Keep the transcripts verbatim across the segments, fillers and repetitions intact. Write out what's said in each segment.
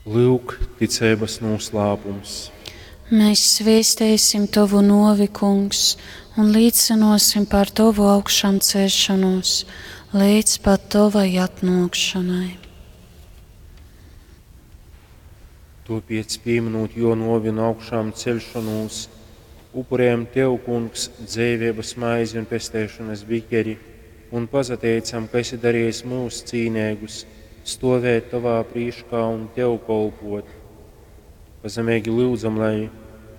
Lūk, ticības noslēpums. Mēs svēstēsim Tavu novi, Kungs, un līdzinosim par Tavu augšām celšanos, līdz pat Tavai atnākšanai. Tāpēc, pieminot jo novi un augšām celšanos, upurējam Tev, Kungs, dzīvības maizi un pestēšanas bikeri, un pazateicam, ka esi darījis mūs cīnīgus, stāvēt Tavā prīškā un Tev kolpot. Pazemīgi lūdzam, lai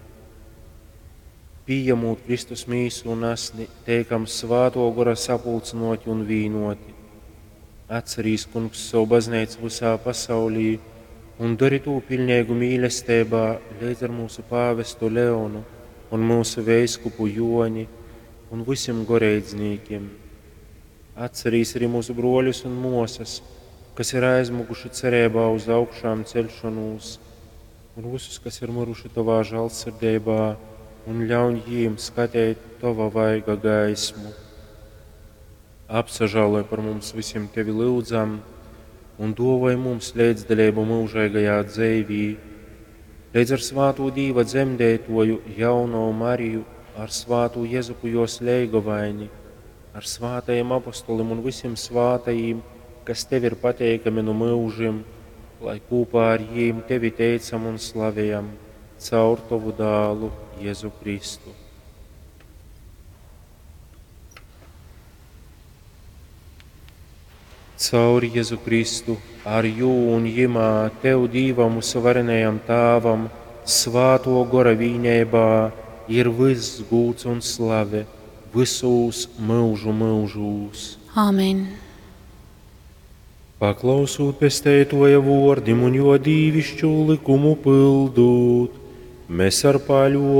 pieņemot Kristus mīsu un asni, teikam svāto gara sapulcinoti un vīnoti. Atcerīs, Kungs, savu baznīcu visā pasaulī un dari to pilnīgu mīlestībā līdz ar mūsu pāvestu Leonu un mūsu veiskupu Joni un visiem goreidzniekiem. Atcerīs arī mūsu broļus un mosas, kas ir aizmuguši cerībā uz augšām celšanos, un visus, kas ir miruši Tavā žēlsirdībā, un ļauj viņiem skatīt Tava vaiga gaismu. Apsažāloj par mums visiem Tevi lūdzam, un dāvāj mums līdzdalību mūžīgajā dzīvī, līdz ar svāto Dieva dzemdētoju jauno Mariju, ar svāto Jēzupu jos leigovaini, ar svātajiem apostolim un visiem svātajiem, kas Tev ir pateikami no mūžiem, lai kopā ar jiem Tevi teicam un slavējam caur Tavu dālu Jēzu Kristu. Caur Jēzu Kristu, ar jū un jimā Tev Dīvam usavarenajam Tāvam, svāto gora vīnībā ir viss gūts un slave, visos mūžu mūžūs. Āmen. Paklausūt pestētoja vordim un jo dīvišķu likumu pildūt, mēs ar paļo